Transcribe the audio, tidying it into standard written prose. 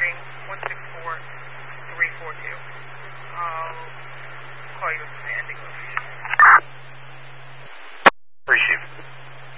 morning, 164-342. I'll call you as command English.